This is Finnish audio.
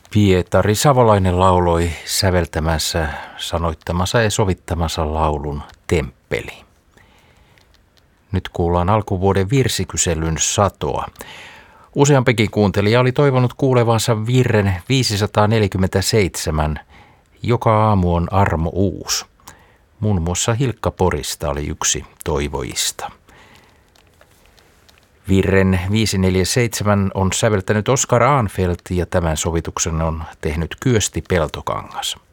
Pietari Savolainen lauloi säveltämänsä, sanoittamansa ja sovittamansa laulun Temppeli. Nyt kuullaan alkuvuoden virsikyselyn satoa. Useampikin kuuntelija oli toivonut kuulevansa virren 547, joka aamu on armo uus. Muun muassa Hilkka Porista oli yksi toivojista. Virren 547 on säveltänyt Oskar Ahnfeldt ja tämän sovituksen on tehnyt Kyösti Peltokangas.